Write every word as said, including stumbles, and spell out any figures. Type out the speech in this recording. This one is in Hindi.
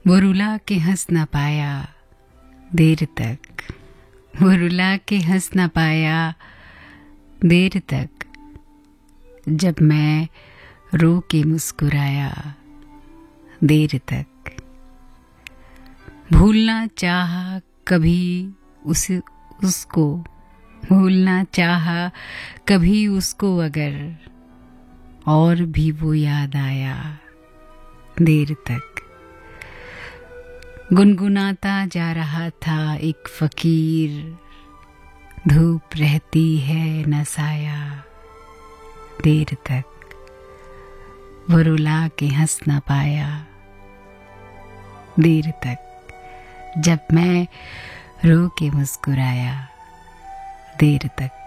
वो रुला के हंस न पाया देर तक, वो रुला के हंस न पाया देर तक, जब मैं रो के मुस्कुराया देर तक। भूलना चाहा कभी उस उसको, भूलना चाहा कभी उसको अगर, और भी वो याद आया देर तक। गुनगुनाता जा रहा था एक फकीर, धूप रहती है न साया देर तक, वो रुला के हंस न पाया देर तक, जब मैं रो के मुस्कुराया देर तक।